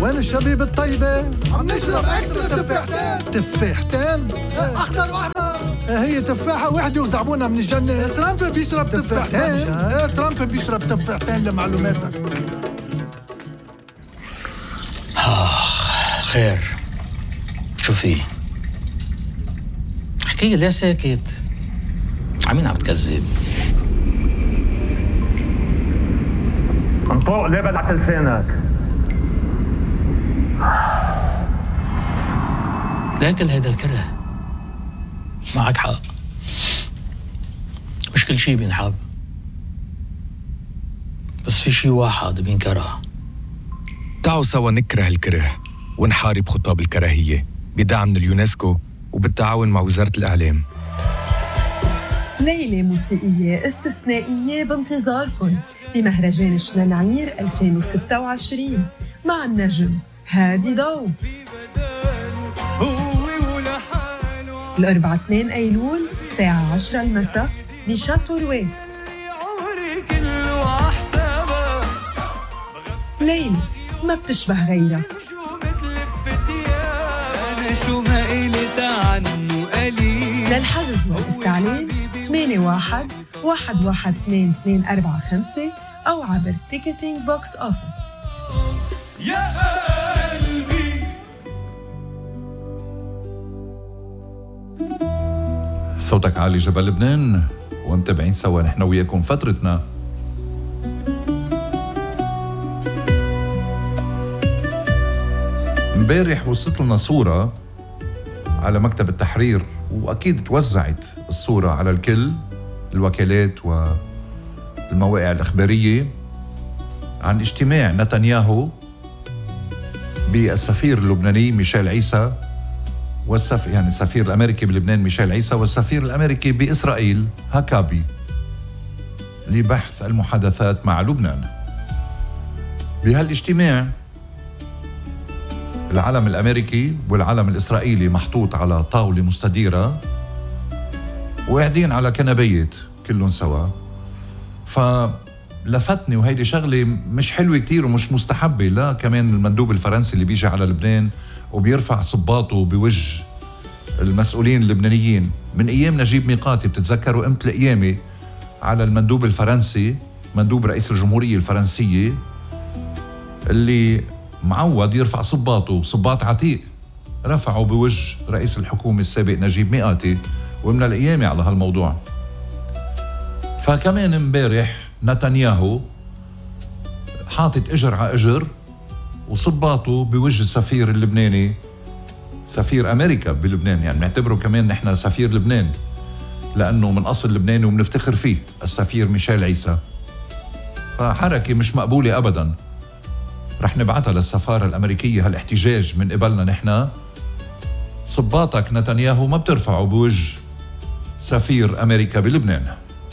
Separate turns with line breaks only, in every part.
وين الشبيب الطيبة؟ عم نشرب اكسترا تفاحتين. تفاحتين؟ اخضر واحمر. هي تفاحة واحدة وزعبونا من الجنة. ترامب بيشرب تفاحتين. ترامب بيشرب تفاحتين لمعلوماتك.
خير، شو في؟ احكي لي ليه ساكت؟ عمين عم تكذب؟
انطق ليه بلعت لسانك؟
لاكل هيدا الكره. معك حق، مش كل شي بينحب، بس في شي واحد بينكره.
تعالوا سوا نكره الكره ونحارب خطاب الكراهية بدعم من اليونسكو وبالتعاون مع وزارة الإعلام.
ليلة موسيقية استثنائية بانتظاركم بمهرجان شننعير 2026 مع النجم هادي ضو. الأربعاء 2 أيلول الساعة 10 المساء بشاتو رويس. ليلة ما بتشبه غيرها. للحجز والاستعلام 81-112-245 أو عبر تيكتينج بوكس أوفيس.
يا قلبي
صوتك عالي جبل لبنان، ومتابعين سوا نحن وياكم فترتنا. امبارح وصلت لنا صورة على مكتب التحرير، وأكيد توزعت الصورة على الكل، الوكالات والمواقع الإخبارية، عن اجتماع نتنياهو بالسفير اللبناني ميشيل عيسى يعني السفير الأمريكي بلبنان ميشيل عيسى والسفير الأمريكي بإسرائيل هاكابي لبحث المحادثات مع لبنان. بهالاجتماع العلم الأمريكي والعلم الإسرائيلي محطوط على طاولة مستديرة وقاعدين على كنبيات كلهم سوا. فلفتني، وهيدي شغلة مش حلوة كتير ومش مستحبة، لا كمان المندوب الفرنسي اللي بيجي على لبنان وبيرفع صباطه بوجه المسؤولين اللبنانيين. من أيام نجيب ميقاتي بتتذكروا قمت القيامة على المندوب الفرنسي، مندوب رئيس الجمهورية الفرنسية، اللي معود يرفع صباطه، صباط عتيق رفعه بوجه رئيس الحكومة السابق نجيب ميقاتي، ومن القيامة على هالموضوع. فكمان امبارح نتنياهو حاطط اجر على اجر وصباطه بوجه السفير اللبناني، سفير امريكا بلبنان، يعني نعتبره كمان نحن سفير لبنان لانه من اصل لبناني وبنفتخر فيه، السفير ميشيل عيسى. فحركة مش مقبولة ابدا، رح نبعتها للسفارة الامريكية هالاحتجاج من قبلنا نحن. صباطك نتنياهو ما بترفعه بوجه سفير امريكا بلبنان.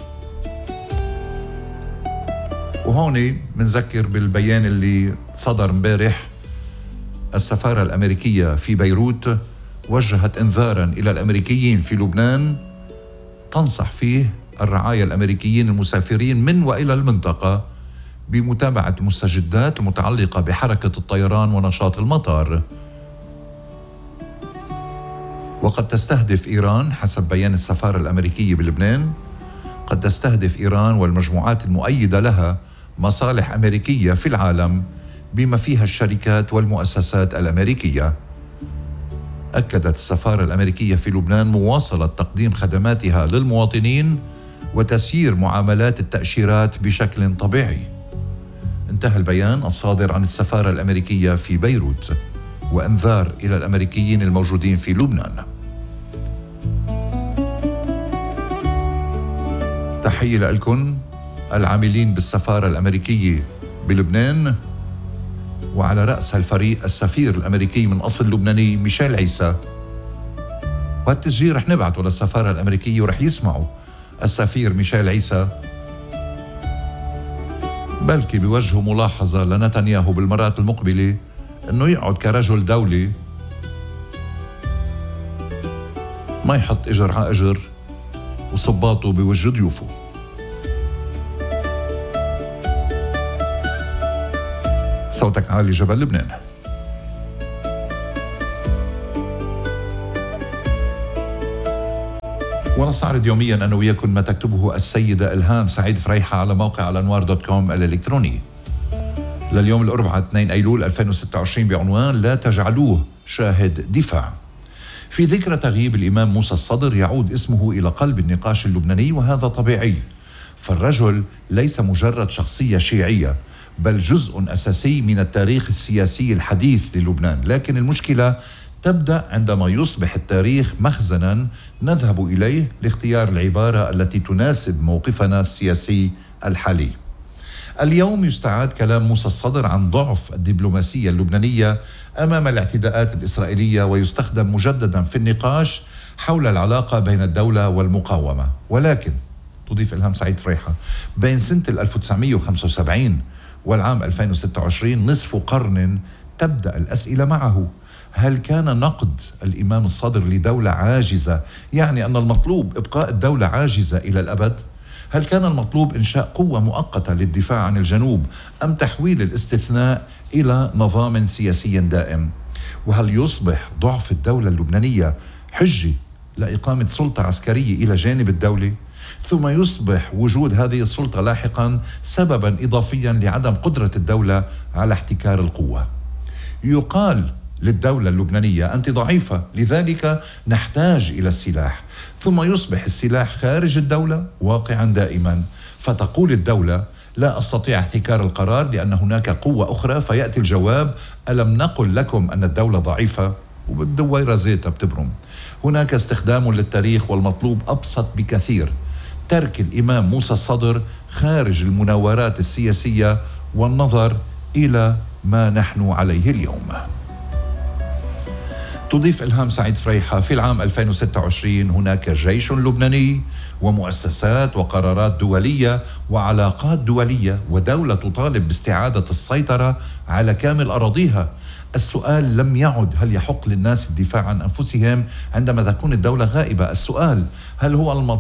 وهون منذكر بالبيان اللي صدر امبارح. السفارة الأمريكية في بيروت وجهت إنذاراً إلى الأمريكيين في لبنان تنصح فيه الرعايا الأمريكيين المسافرين من وإلى المنطقة بمتابعة المستجدات المتعلقة بحركة الطيران ونشاط المطار. وقد تستهدف إيران، حسب بيان السفارة الأمريكية بلبنان، قد تستهدف إيران والمجموعات المؤيدة لها مصالح أمريكية في العالم بما فيها الشركات والمؤسسات الأمريكية. أكدت السفارة الأمريكية في لبنان مواصلة تقديم خدماتها للمواطنين وتسيير معاملات التأشيرات بشكل طبيعي. انتهى البيان الصادر عن السفارة الأمريكية في بيروت، وإنذار إلى الأمريكيين الموجودين في لبنان. تحية لكم العاملين بالسفارة الأمريكية بلبنان، وعلى رأس هالفريق السفير الأمريكي من أصل لبناني ميشيل عيسى. وهالتسجيل رح نبعته للسفارة الأمريكية ورح يسمعوا السفير ميشيل عيسى، بلكي بيوجهوا ملاحظة لنتنياهو بالمرات المقبلة إنه يقعد كرجل دولي ما يحط إجر على إجر وصباطه بوجه ضيوفه. صوتك عالي جبل لبنان. ونستعرض يوميا أنا وياكم ما تكتبه السيدة إلهام سعيد فريحة على موقع الأنوار.com الإلكتروني لليوم الأربعاء 2 أيلول 2026 بعنوان لا تجعلوه شاهد دفاع. في ذكرى تغييب الإمام موسى الصدر يعود اسمه إلى قلب النقاش اللبناني، وهذا طبيعي، فالرجل ليس مجرد شخصية شيعية بل جزء أساسي من التاريخ السياسي الحديث للبنان. لكن المشكلة تبدأ عندما يصبح التاريخ مخزنا نذهب إليه لاختيار العبارة التي تناسب موقفنا السياسي الحالي. اليوم يستعاد كلام موسى الصدر عن ضعف الدبلوماسية اللبنانية أمام الاعتداءات الإسرائيلية، ويستخدم مجددا في النقاش حول العلاقة بين الدولة والمقاومة. ولكن تضيف إلهام سعيد فريحة بين سنة 1975 والعام 2026 نصف قرن تبدأ الأسئلة معه. هل كان نقد الإمام الصدر لدولة عاجزة يعني أن المطلوب إبقاء الدولة عاجزة إلى الأبد؟ هل كان المطلوب إنشاء قوة مؤقتة للدفاع عن الجنوب أم تحويل الاستثناء إلى نظام سياسي دائم؟ وهل يصبح ضعف الدولة اللبنانية حجة لإقامة سلطة عسكرية إلى جانب الدولة؟ ثم يصبح وجود هذه السلطة لاحقا سببا إضافيا لعدم قدرة الدولة على احتكار القوة. يقال للدولة اللبنانية أنت ضعيفة لذلك نحتاج إلى السلاح، ثم يصبح السلاح خارج الدولة واقعا دائما، فتقول الدولة لا أستطيع احتكار القرار لأن هناك قوة أخرى، فيأتي الجواب ألم نقل لكم أن الدولة ضعيفة؟ وبالدويرة زيتها بتبرم. هناك استخدام للتاريخ والمطلوب أبسط بكثير، ترك الإمام موسى الصدر خارج المناورات السياسية والنظر إلى ما نحن عليه اليوم. تضيف إلهام سعيد فريحة في العام 2026 هناك جيش لبناني ومؤسسات وقرارات دولية وعلاقات دولية ودولة تطالب باستعادة السيطرة على كامل أراضيها. السؤال لم يعد هل يحق للناس الدفاع عن أنفسهم عندما تكون الدولة غائبة. السؤال هل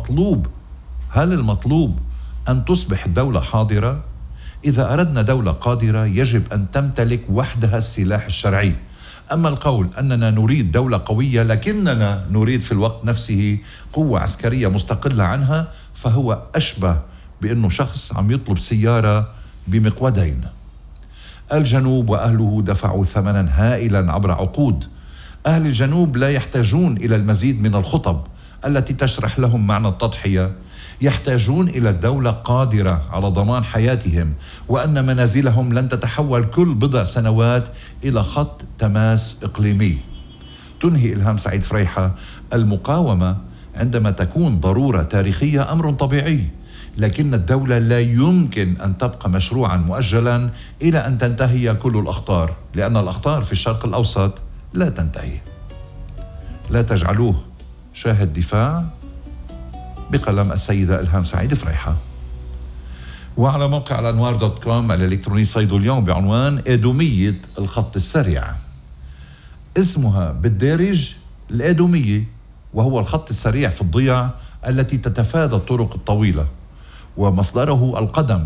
المطلوب أن تصبح الدولة حاضرة؟ إذا أردنا دولة قادرة يجب أن تمتلك وحدها السلاح الشرعي. أما القول أننا نريد دولة قوية لكننا نريد في الوقت نفسه قوة عسكرية مستقلة عنها فهو أشبه بأنه شخص عم يطلب سيارة بمقودين. الجنوب وأهله دفعوا ثمنا هائلا عبر عقود. أهل الجنوب لا يحتاجون إلى المزيد من الخطب التي تشرح لهم معنى التضحية، يحتاجون إلى الدولة قادرة على ضمان حياتهم وأن منازلهم لن تتحول كل بضع سنوات إلى خط تماس إقليمي. تنهي إلهام سعيد فريحة المقاومة عندما تكون ضرورة تاريخية أمر طبيعي، لكن الدولة لا يمكن أن تبقى مشروعا مؤجلا إلى أن تنتهي كل الأخطار، لأن الأخطار في الشرق الأوسط لا تنتهي. لا تجعلوه شاهد دفاع بقلم السيدة إلهام سعيد فريحة. وعلى موقع الأنوار.com الإلكتروني صيد اليوم بعنوان إدومية الخط السريع. اسمها بالدارج الإدومية، وهو الخط السريع في الضياع التي تتفادى الطرق الطويلة، ومصدره القدم.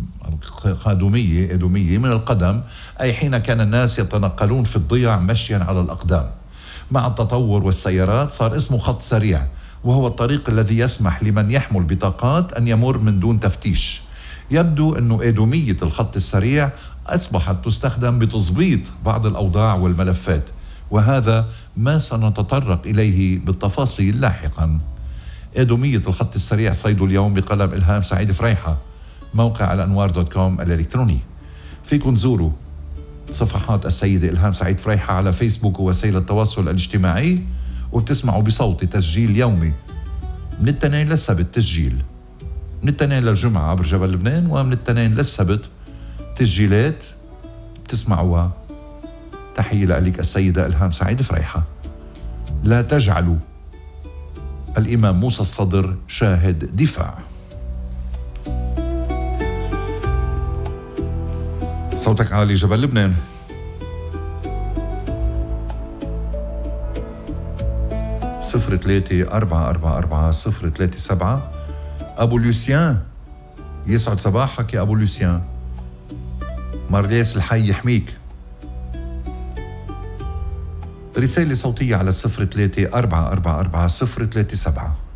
إدومية من القدم، أي حين كان الناس يتنقلون في الضياع مشيا على الأقدام. مع التطور والسيارات صار اسمه خط سريع، وهو الطريق الذي يسمح لمن يحمل بطاقات أن يمر من دون تفتيش. يبدو أن إدومية الخط السريع أصبحت تستخدم بتظبيط بعض الأوضاع والملفات، وهذا ما سنتطرق إليه بالتفاصيل لاحقا. إدومية الخط السريع صيد اليوم بقلم إلهام سعيد فريحة، موقع الأنوار.com الإلكتروني. فيكن تزوروا صفحات السيدة إلهام سعيد فريحة على فيسبوك ووسائل التواصل الاجتماعي، وبتسمعوا بصوتي تسجيل يومي من الاثنين للسبت، تسجيل من الاثنين للجمعة عبر جبل لبنان، ومن الاثنين للسبت تسجيلات بتسمعوها. تحية لك السيدة إلهام سعيد فريحة. لا تجعلوا الإمام موسى الصدر شاهد دفاع. صوتك عالي جبل لبنان. صفر 3-444-037. أبو لوسيان، يسعد صباحك يا أبو لوسيان. مارليس الحي يحميك. رسالة صوتية على 03-444-037.